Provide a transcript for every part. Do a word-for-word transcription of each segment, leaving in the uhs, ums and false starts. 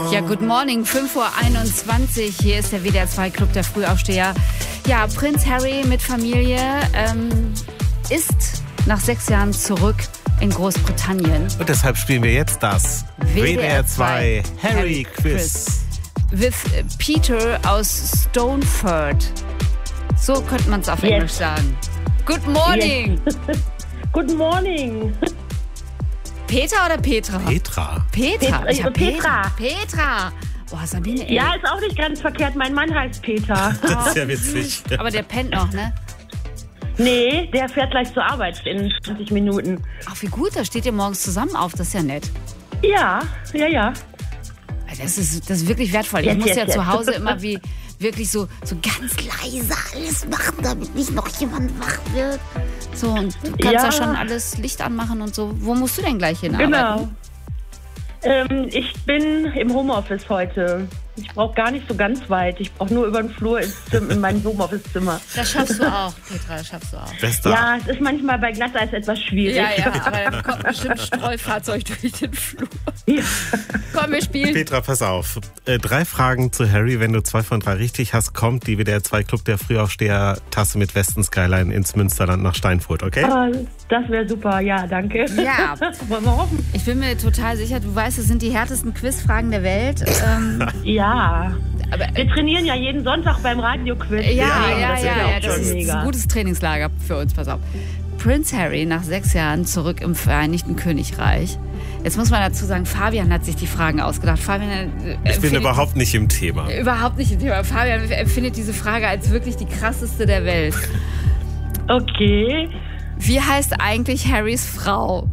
Ja, good morning, fünf Uhr einundzwanzig. Hier ist der W D R zwei Club der Frühaufsteher. Ja, Prinz Harry mit Familie ähm, ist nach sechs Jahren zurück in Großbritannien. Und deshalb spielen wir jetzt das W D R zwei Harry Quiz. With Peter aus Stoneford. So könnte man es auf Yes. Englisch sagen. Good morning. Yes. Good morning. Peter oder Petra? Petra. Petra. Petra. Ich hab Petra. Petra. Boah, Sabine, ey. Ja, ist auch nicht ganz verkehrt. Mein Mann heißt Peter. Das ist ja witzig. Aber der pennt noch, ne? Nee, der fährt gleich zur Arbeit in zwanzig Minuten. Ach, wie gut, da steht ihr morgens zusammen auf. Das ist ja nett. Ja, ja, ja. Das ist, das ist wirklich wertvoll. Ich Yes, muss yes, ja yes. zu Hause immer wie wirklich so, so ganz leise alles machen, damit nicht noch jemand wach wird. So, und du kannst ja, Ja. schon alles Licht anmachen und so. Wo musst du denn gleich hin Genau. arbeiten? Ähm, ich bin im Homeoffice heute. Ich brauche gar nicht so ganz weit. Ich brauche nur über den Flur ins Zim- in mein Homeoffice-Zimmer. Das schaffst du auch, Petra, das schaffst du auch. Bester. Ja, es ist manchmal bei Glatteis etwas schwierig. Ja, ja, aber da kommt bestimmt ein Streufahrzeug durch den Flur. Ja. Komm, wir spielen. Petra, pass auf. Äh, drei Fragen zu Harry. Wenn du zwei von drei richtig hast, kommt die W D R zwei Club der Frühaufsteher Tasse mit Westen Skyline ins Münsterland nach Steinfurt, okay? Ah, das wäre super. Ja, danke. Ja. Wollen wir hoffen? Ich bin mir total sicher, du weißt, es sind die härtesten Quizfragen der Welt. Ähm, Ja. aber, Wir trainieren ja jeden Sonntag beim Radio-Quiz. Ja, ja, Deswegen, ja, das ist ja, auch das schon ist mega. ein gutes Trainingslager für uns, pass auf. Prinz Harry nach sechs Jahren zurück im Vereinigten Königreich. Jetzt muss man dazu sagen, Fabian hat sich die Fragen ausgedacht. Fabian äh, Ich bin empfindet- überhaupt nicht im Thema. überhaupt nicht im Thema. Fabian empfindet diese Frage als wirklich die krasseste der Welt. Okay. Wie heißt eigentlich Harrys Frau?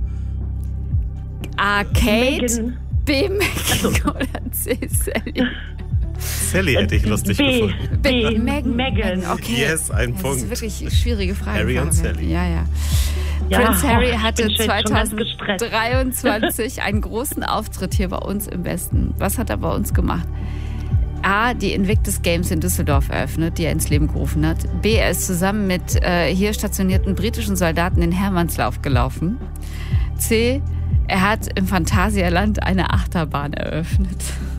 A. Kate, Meghan. B. Meghan oder C. Sally? Sally hätte ich lustig B. gefunden. B. Megan. Megan. Okay. Yes, ein das Punkt. ist wirklich eine schwierige Frage. Harry und Fabian. Sally. Ja, ja. Ja, Prinz Harry oh, ich hatte bin schon- schon ganz gestresst. zweitausenddreiundzwanzig einen großen Auftritt hier bei uns im Westen. Was hat er bei uns gemacht? A, die Invictus Games in Düsseldorf eröffnet, die er ins Leben gerufen hat. B, er ist zusammen mit äh, hier stationierten britischen Soldaten den Hermannslauf gelaufen. C, er hat im Phantasialand eine Achterbahn eröffnet.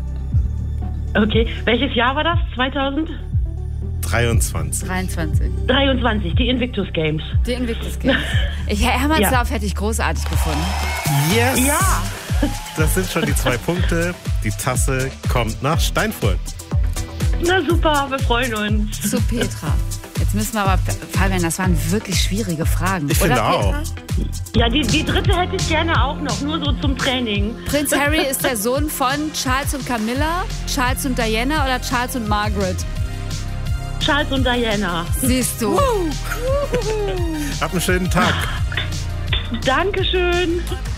Okay. Welches Jahr war das? zweitausenddreiundzwanzig. dreiundzwanzig. dreiundzwanzig. Die Invictus Games. Die Invictus Games. Ich, Hermannslauf hätte ich großartig gefunden. Yes! Ja. Das sind schon die zwei Punkte. Die Tasse kommt nach Steinfurt. Na super, wir freuen uns. Zu Petra. Jetzt müssen wir aber, Fabian, das waren wirklich schwierige Fragen. Ich Oder, finde auch. Petra? Ja, die, die dritte hätte ich gerne auch noch, nur so zum Training. Prinz Harry ist der Sohn von Charles und Camilla, Charles und Diana oder Charles und Margaret? Charles und Diana. Siehst du. Hab einen schönen Tag. Dankeschön.